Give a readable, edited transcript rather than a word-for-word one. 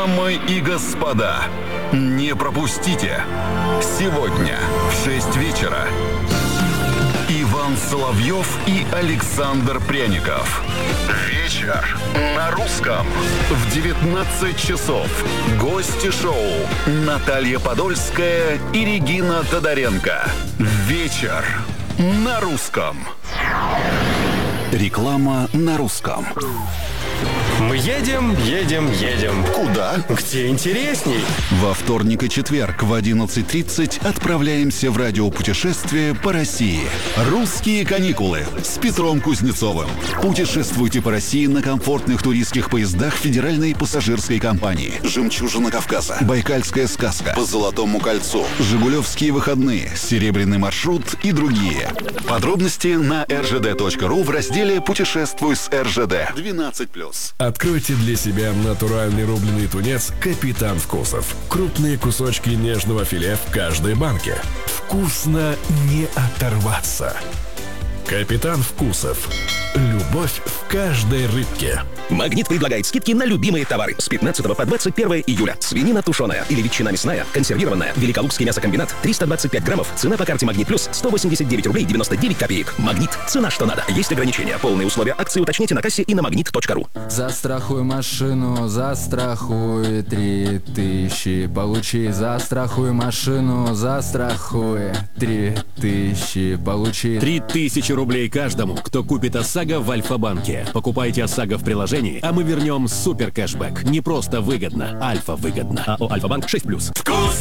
Дамы и господа, не пропустите. Сегодня в 6 вечера Иван Соловьев и Александр Пряников. Вечер на русском. В 19 часов гости шоу Наталья Подольская и Регина Тодоренко. Вечер на русском. Реклама на русском. Мы едем. Куда? Где интересней? Во вторник и четверг в 11:30 отправляемся в радиопутешествие по России. «Русские каникулы» с Петром Кузнецовым. Путешествуйте по России на комфортных туристских поездах Федеральной пассажирской компании. «Жемчужина Кавказа», «Байкальская сказка», «По Золотому кольцу», «Жигулевские выходные», «Серебряный маршрут» и другие. Подробности на rgd.ru в разделе «Путешествуй с РЖД». 12+. Откройте для себя натуральный рубленый тунец «Капитан Вкусов». Крупные кусочки нежного филе в каждой банке. Вкусно не оторваться. «Капитан Вкусов». Любовь в каждой рыбке. «Магнит» предлагает скидки на любимые товары с 15 по 21 июля. Свинина тушеная или ветчина мясная, консервированная, Великолукский мясокомбинат, 325 граммов. Цена по карте «Магнит Плюс» 189 рублей 99 копеек. «Магнит» — цена, что надо. Есть ограничения. Полные условия акции уточните на кассе и на magnet.ru. Застрахуй машину, застрахуй 3000. Получи, застрахуй машину, застрахуй 3000. Получи 3000 рублей каждому, кто купит ОСАГО в Альфа-банке. Покупайте ОСАГО в приложении, а мы вернем супер кэшбэк. Не просто выгодно, Альфа выгодно. АО «Альфа-банк» 6+. Вкус